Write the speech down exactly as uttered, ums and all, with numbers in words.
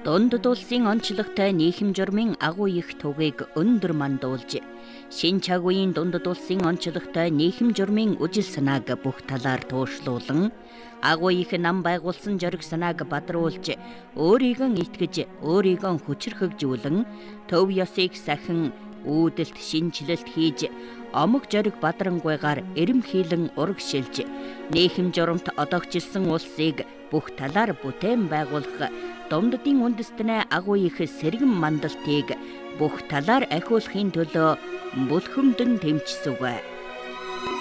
Дунд улсын онцлогтой нийхэм журмын агуу их тугийг өндөр мандуулж, шин чаг үеийн дунд улсын онцлогтой нийхэм журмын үжил санааг бүх талаар туушлуулан, агуу их нам байгуулсан жориг санааг бадруулж, өөрийгөө итгэж, өөрийгөө хүчрхэгжүүлэн, төв ёсыг сахин үүдэлт шинжилэлт хийж, омог жориг бадрангуйгаар эрэмхийлэн урагшилж, нийхэм журамт одоогчилсан улсыг бүх талаар бүтээн байгуулах Дунддын үндэстнээ агуу их сэргэн мандалтыг бүх талаар ахиулахын төлөө бүлхэмдэн тэмцсэв.